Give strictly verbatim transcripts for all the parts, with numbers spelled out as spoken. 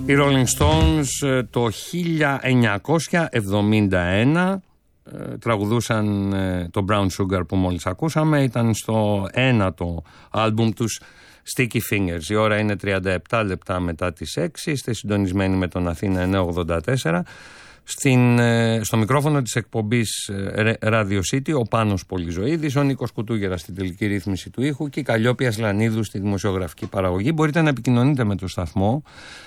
Οι Rolling Stones το χίλια εννιακόσια εβδομήντα ένα τραγουδούσαν το Brown Sugar που μόλις ακούσαμε. Ήταν στο ένατο άλμπουμ τους Sticky Fingers. Η ώρα είναι τριάντα επτά λεπτά μετά τις έξι. Είστε συντονισμένοι με τον Αθήνα εννιακόσια ογδόντα τέσσερα. Στην, στο μικρόφωνο της εκπομπής Radio City ο Πάνος Πολυζωίδης, ο Νίκος Κουτούγερας στην τελική ρύθμιση του ήχου και η Καλλιόπη Ασλανίδου στη δημοσιογραφική παραγωγή. Μπορείτε να επικοινωνείτε με το σταθμό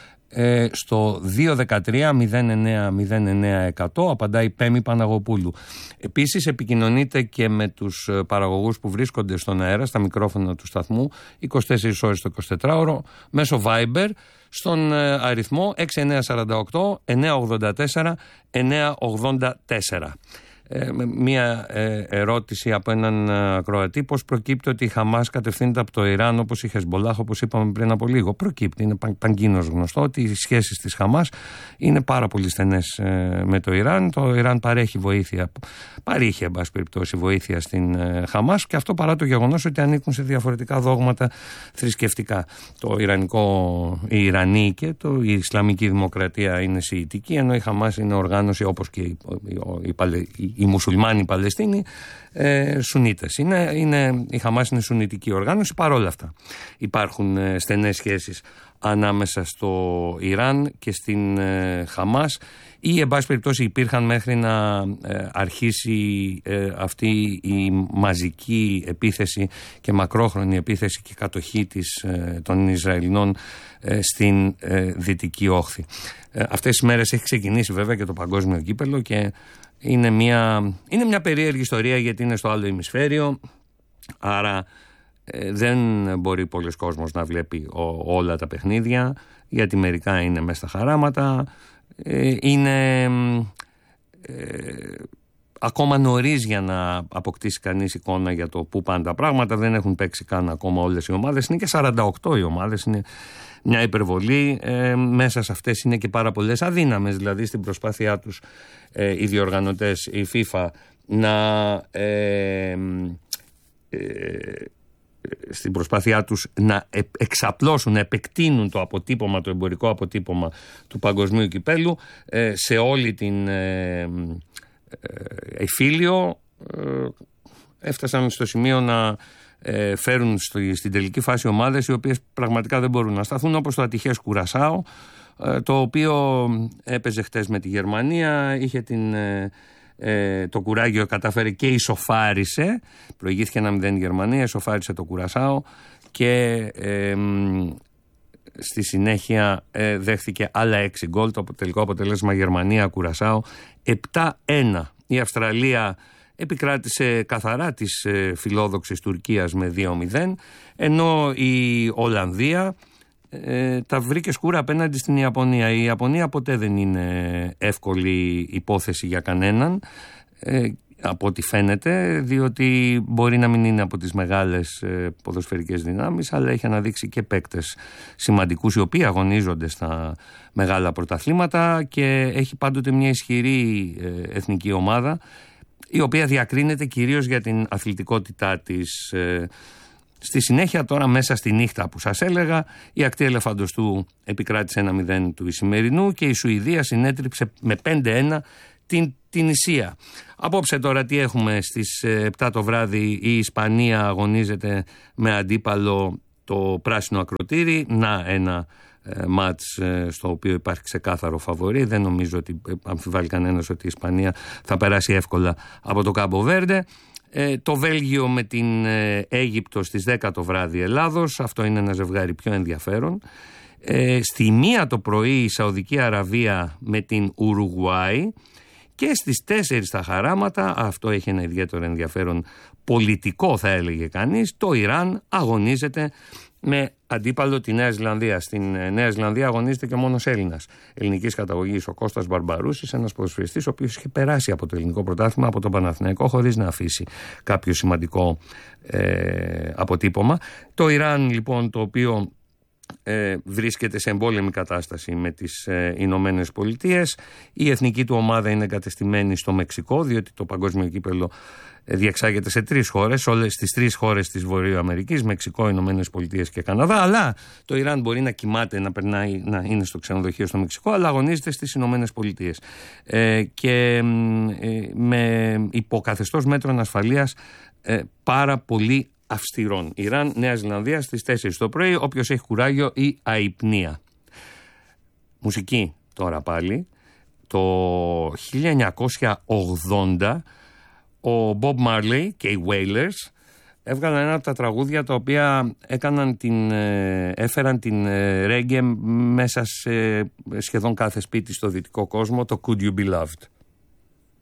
ε, στο δύο ένα τρία μηδέν εννέα μηδέν εννέα εκατό, απαντάει Πέμη Παναγοπούλου. Επίσης επικοινωνείτε και με τους παραγωγούς που βρίσκονται στον αέρα στα μικρόφωνα του σταθμού είκοσι τέσσερις ώρες το εικοσιτετράωρο μέσω Viber στον αριθμό έξι εννέα τέσσερα οκτώ εννέα ογδόντα τέσσερα εννέα ογδόντα τέσσερα. Ε, μία ε, ερώτηση από έναν ακροατή: πώς προκύπτει ότι η Χαμάς κατευθύνεται από το Ιράν όπως η Χεσμπολάχ, όπως είπαμε πριν από λίγο? Προκύπτει, είναι παγκίνως γνωστό ότι οι σχέσεις της Χαμάς είναι πάρα πολύ στενές ε, με το Ιράν. Το Ιράν παρέχει βοήθεια, παρήχε εν πάση περιπτώσει βοήθεια στην ε, Χαμάς, και αυτό παρά το γεγονός ότι ανήκουν σε διαφορετικά δόγματα θρησκευτικά. Το Ιρανικό, η Ιρανή και το, η Ισλαμική Δημοκρατία είναι σιητική, ενώ η Χαμάς είναι οργάνωση όπως και η, η, η, οι μουσουλμάνοι Παλαιστίνοι ε, Σουνίτες. Είναι, είναι, η Χαμάς είναι σουνιτική οργάνωση. Παρόλα αυτά υπάρχουν ε, στενές σχέσεις ανάμεσα στο Ιράν και στην ε, Χαμάς, ή εν πάση περιπτώσει υπήρχαν μέχρι να ε, αρχίσει ε, αυτή η μαζική επίθεση και μακρόχρονη επίθεση και κατοχή της, ε, των Ισραηλινών ε, στην ε, Δυτική Όχθη. Ε, αυτές τις μέρες έχει ξεκινήσει βέβαια και το παγκόσμιο κύπελλο και είναι μια, είναι μια περίεργη ιστορία, γιατί είναι στο άλλο ημισφαίριο, άρα ε, δεν μπορεί πολλοί κόσμος να βλέπει ο, όλα τα παιχνίδια, γιατί μερικά είναι μέσα στα χαράματα, ε, είναι ε, ακόμα νωρίς για να αποκτήσει κανείς εικόνα για το πού πάνε τα πράγματα. Δεν έχουν παίξει καν ακόμα όλες οι ομάδες, είναι και σαράντα οκτώ οι ομάδες, είναι μια υπερβολή. Ε, μέσα σε αυτές είναι και πάρα πολλές αδύναμες, δηλαδή στην προσπάθειά τους ε, οι διοργανωτές, η FIFA, να ε, ε, στην προσπάθειά τους να εξαπλώσουν, να επεκτείνουν το αποτύπωμα, το εμπορικό αποτύπωμα του παγκοσμίου κυπέλου ε, σε όλη την ε, ε, εφήλιο, ε, έφτασαν στο σημείο να ε, φέρουν στο, στην τελική φάση ομάδες οι οποίες πραγματικά δεν μπορούν να σταθούν, όπως το ατυχές Κουρασάο, ε, το οποίο έπαιζε χτες με τη Γερμανία, είχε την... Ε, Ε, το κουράγιο, κατάφερε και ισοφάρισε, προηγήθηκε ένα μηδέν η Γερμανία, ισοφάρισε το Κουρασάο και ε, στη συνέχεια ε, δέχθηκε άλλα έξι γκολ. Το τελικό αποτέλεσμα Γερμανία-Κουρασάο επτά ένα. Η Αυστραλία επικράτησε καθαρά της ε, φιλόδοξης Τουρκίας με δύο μηδέν, ενώ η Ολλανδία Ε, τα βρήκε σκούρα απέναντι στην Ιαπωνία. Η Ιαπωνία ποτέ δεν είναι εύκολη υπόθεση για κανέναν, ε, από ό,τι φαίνεται, διότι μπορεί να μην είναι από τις μεγάλες ε, ποδοσφαιρικές δυνάμεις, αλλά έχει αναδείξει και παίκτες σημαντικούς οι οποίοι αγωνίζονται στα μεγάλα πρωταθλήματα, και έχει πάντοτε μια ισχυρή ε, εθνική ομάδα, η οποία διακρίνεται κυρίως για την αθλητικότητά της. ε, Στη συνέχεια, τώρα μέσα στη νύχτα που σας έλεγα, η ακτή ελεφαντοστού επικράτησε ένα μηδέν του Ισημερινού και η Σουηδία συνέτριψε με πέντε ένα την Τινησία. Απόψε τώρα τι έχουμε? Στις επτά το βράδυ η Ισπανία αγωνίζεται με αντίπαλο το Πράσινο Ακροτήρι. Να ένα ε, μάτς ε, στο οποίο υπάρχει ξεκάθαρο φαβορί. Δεν νομίζω ότι ε, αμφιβάλλει κανένας ότι η Ισπανία θα περάσει εύκολα από το Κάμπο Βέρντε. Ε, το Βέλγιο με την ε, Αίγυπτο στις δέκα το βράδυ Ελλάδος. Αυτό είναι ένα ζευγάρι πιο ενδιαφέρον. Ε, στη μία το πρωί η Σαουδική Αραβία με την Ουρουγουάη. Και στις τέσσερις τα χαράματα, αυτό έχει ένα ιδιαίτερο ενδιαφέρον πολιτικό θα έλεγε κανείς, το Ιράν αγωνίζεται με αντίπαλο τη Νέα Ζηλανδία. Στην Νέα Ζηλανδία αγωνίζεται και μόνος Έλληνας ελληνικής καταγωγής, ο Κώστας Μπαρμπαρούσης, ένας ποδοσφαιριστής ο οποίος είχε περάσει από το ελληνικό πρωτάθλημα, από τον Παναθηναϊκό, χωρίς να αφήσει κάποιο σημαντικό ε, αποτύπωμα. Το Ιράν λοιπόν, το οποίο ε, βρίσκεται σε εμπόλεμη κατάσταση με τις ε, Ηνωμένες Πολιτείες. Η εθνική του ομάδα είναι εγκατεστημένη στο Μεξικό, διότι το παγκόσμιο κύπελλο διεξάγεται σε τρεις χώρες, όλες τις τρεις χώρες της Βορειοαμερικής, Μεξικό, Ηνωμένες Πολιτείες και Καναδά. Αλλά το Ιράν μπορεί να κοιμάται, να περνάει, να είναι στο ξενοδοχείο στο Μεξικό, αλλά αγωνίζεται στις Ηνωμένες Πολιτείες. Ε, και ε, με υποκαθεστώς μέτρων ασφαλείας ε, πάρα πολύ αυστηρών. Ιράν, Νέα Ζηλανδία στις τέσσερις το πρωί, όποιος έχει κουράγιο ή αϊπνία. Μουσική τώρα πάλι. Το χίλια εννιακόσια ογδόντα ο Bob Marley και οι Wailers έβγαλαν ένα από τα τραγούδια τα οποία έκαναν την, έφεραν την reggae μέσα σε σχεδόν κάθε σπίτι στο δυτικό κόσμο, το Could You Be Loved.